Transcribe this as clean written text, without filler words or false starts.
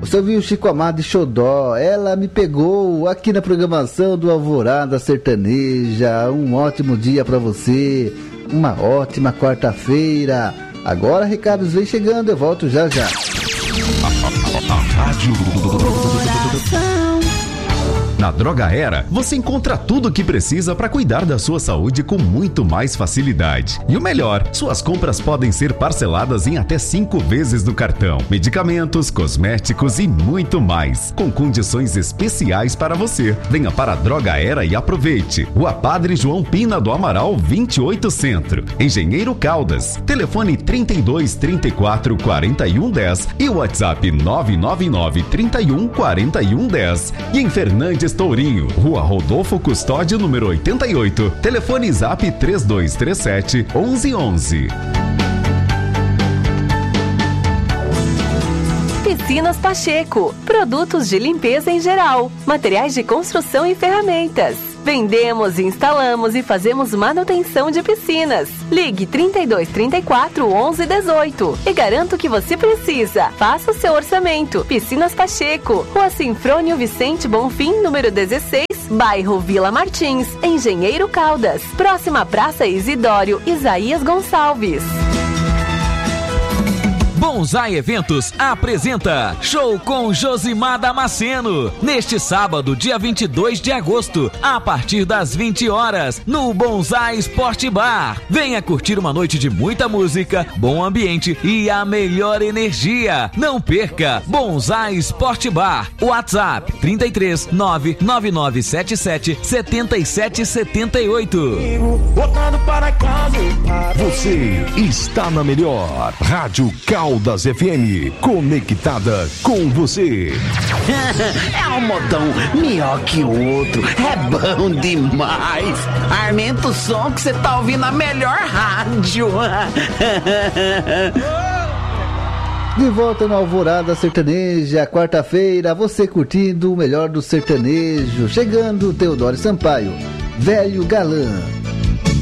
Você ouviu Chico Amado e Xodó, Ela Me Pegou, aqui na programação do Alvorada Sertaneja. Um ótimo dia pra você, uma ótima quarta-feira. Agora recados vem chegando, eu volto já já. Rádio Na Droga Era, você encontra tudo o que precisa para cuidar da sua saúde com muito mais facilidade. E o melhor, suas compras podem ser parceladas em até 5 vezes no cartão. Medicamentos, cosméticos e muito mais, com condições especiais para você. Venha para a Droga Era e aproveite. Rua Padre João Pina do Amaral, 28 Centro. Engenheiro Caldas. Telefone 32 34 41 10 e o WhatsApp 999 31 41 10. E em Fernandes Tourinho, Rua Rodolfo Custódio, número 88. Telefone Zap 3237 1111. Piscinas Pacheco, produtos de limpeza em geral, materiais de construção e ferramentas. Vendemos, instalamos e fazemos manutenção de piscinas. Ligue 32 34 11 18 e garanto que você precisa. Faça o seu orçamento. Piscinas Pacheco, Rua Sinfrônio Vicente Bonfim, número 16, bairro Vila Martins, Engenheiro Caldas, próxima Praça Isidório Isaías Gonçalves. Bonsai Eventos apresenta Show com Josimar Damasceno, neste sábado, dia 22 de agosto, a partir das 20 horas, no Bonsai Sport Bar. Venha curtir uma noite de muita música, bom ambiente e a melhor energia. Não perca, Bonsai Sport Bar. WhatsApp 33 99977 7778. Você está na melhor Rádio Caldas FM, conectada com você. É um modão melhor que o outro, é bom demais. Aumenta o som que você tá ouvindo a melhor rádio. De volta no Alvorada Sertaneja, quarta-feira, você curtindo o melhor do sertanejo. Chegando Teodoro Sampaio, Velho Galã.